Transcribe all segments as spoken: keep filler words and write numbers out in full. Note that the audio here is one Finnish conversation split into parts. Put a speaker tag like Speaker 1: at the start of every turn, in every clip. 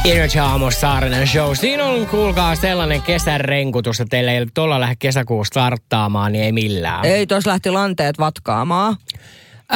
Speaker 1: Energy Aamu Saarinen Show. Siinä on, kuulkaa, sellainen kesän renkutus, että teillä ei tuolla lähde kesäkuussa starttaamaan, niin ei millään.
Speaker 2: Ei, tuossa lähti lanteet vatkaamaan.
Speaker 1: Öö,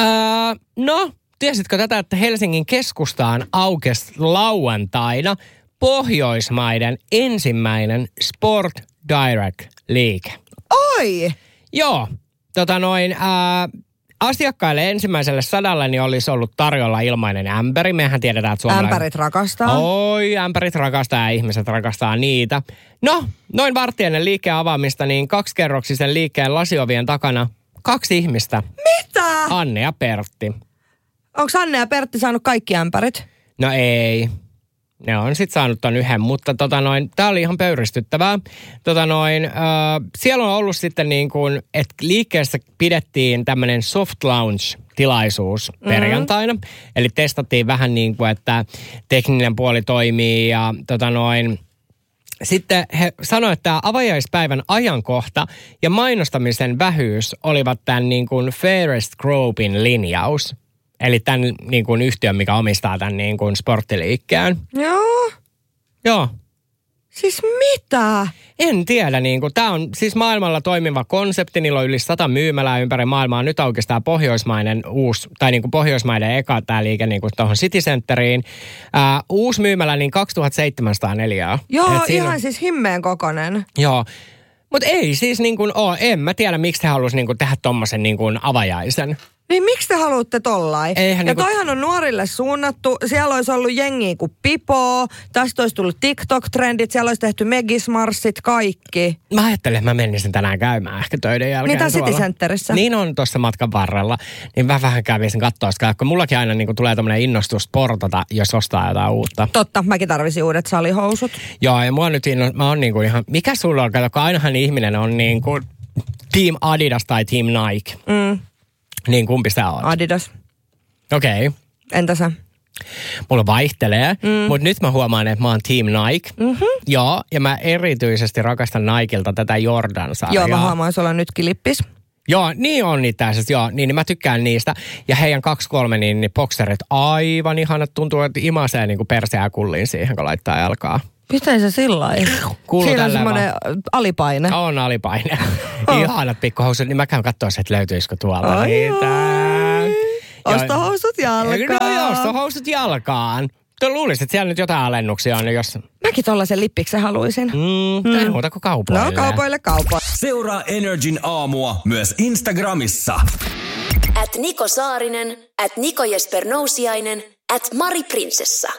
Speaker 1: no, tiesitkö tätä, että Helsingin keskustaan aukesi lauantaina Pohjoismaiden ensimmäinen Sport Direct-liike?
Speaker 2: Oi!
Speaker 1: Joo, tota noin... Ää, asiakkaille ensimmäiselle sadalle niin olisi ollut tarjolla ilmainen ämpäri. Mehän tiedetään, että suomalaiset...
Speaker 2: Ämpärit rakastaa.
Speaker 1: Oi, ämpärit rakastaa ja ihmiset rakastaa niitä. No, noin vartti ennen liikkeen avaamista, niin kaksikerroksisen liikkeen lasiovien takana kaksi ihmistä.
Speaker 2: Mitä?
Speaker 1: Anne ja Pertti.
Speaker 2: Onko Anne ja Pertti saanut kaikki ämpärit?
Speaker 1: No ei. Ne on sitten saanut ton yhden, mutta tota noin, tää oli ihan pöyristyttävää. Tota noin, äh, siellä on ollut sitten niin kuin, että liikkeessä pidettiin tämmöinen soft launch-tilaisuus mm-hmm. perjantaina. Eli testattiin vähän niin kuin, että tekninen puoli toimii ja tota noin. Sitten he sanoivat, että tämä avajaispäivän ajankohta ja mainostamisen vähyys olivat tämän niin kuin Fairest Groupin linjaus. Eli tämän niin kuin yhtiön, mikä omistaa tämän niin kuin sporttiliikkeen.
Speaker 2: Joo.
Speaker 1: Joo.
Speaker 2: Siis mitä?
Speaker 1: En tiedä. Niin kuin, tämä on siis maailmalla toimiva konsepti. Niillä on yli sata myymälää ympäri maailmaa. Nyt aukesi tämä pohjoismainen uusi, tai niin kuin pohjoismaiden eka tämä liike niin kuin tuohon City Centeriin. Ää, uusi myymälä niin kaksituhattaseitsemänsataa neliötä.
Speaker 2: Joo, ihan on, siis himmeen kokonen.
Speaker 1: Joo. Mutta ei siis niin kuin ole. En mä tiedä, miksi he haluaisivat niin kuin tehdä tommosen niin kuin avajaisen.
Speaker 2: Niin miksi te haluatte tollain?
Speaker 1: Eihän
Speaker 2: ja
Speaker 1: niinku...
Speaker 2: toihan on nuorille suunnattu. Siellä olisi ollut jengiä kuin Pipo. Tästä olisi tullut TikTok-trendit. Siellä olisi tehty Megismarssit, kaikki.
Speaker 1: Mä ajattelin, että mä menisin tänään käymään ehkä töiden jälkeen.
Speaker 2: Niin City Centerissä.
Speaker 1: Niin on tuossa matkan varrella. Niin mä vähän kävisin katsoa sitä, kun mullakin aina niin tulee tommoinen innostus sportata, jos ostaa jotain uutta.
Speaker 2: Totta, mäkin tarvisin uudet salihousut.
Speaker 1: Joo, ja mua nyt inno... mä oon niin kuin ihan... Mikä sulla on? Kato, kun ainahan ihminen on niin kuin Team Adidas tai Team Nike.
Speaker 2: Mm.
Speaker 1: Niin kumpi sä oot?
Speaker 2: Adidas.
Speaker 1: Okei. Okay.
Speaker 2: Entä sä?
Speaker 1: Mulla vaihtelee, mm. mutta nyt mä huomaan, että mä oon Team Nike.
Speaker 2: Mm-hmm.
Speaker 1: Joo, ja mä erityisesti rakastan Nikelta tätä Jordan-sarjaa.
Speaker 2: Joo, mä huomaan, sulla on nytkin lippis.
Speaker 1: Joo, niin on niitä asiassa, joo. Niin, niin mä tykkään niistä. Ja heidän kaksi kolme, niin, niin bokserit aivan ihanat. Tuntuu, että imasee niin kuin perseä kulliin siihen, kun laittaa jalkaa.
Speaker 2: Miten se sillä lailla? Siinä on semmoinen alipaine.
Speaker 1: On alipaine. Oh. Ihanat pikkuhousut. Niin mä käyn katsoa, että löytyisikö tuolla
Speaker 2: ai
Speaker 1: niitä.
Speaker 2: Ostohousut jalkaan.
Speaker 1: No, ostohousut jalkaan. Tuo luulisin, että siellä nyt jotain alennuksia on, jos...
Speaker 2: Mäkin tollaisen lippiksen haluaisin.
Speaker 1: Mm, mm. Muuta kuin kaupoille.
Speaker 2: No, kaupoille kaupoille.
Speaker 3: Seuraa Energyn aamua myös Instagramissa.
Speaker 4: At Niko Saarinen, at Niko Jesper Nousiainen, at Mari Prinsessa.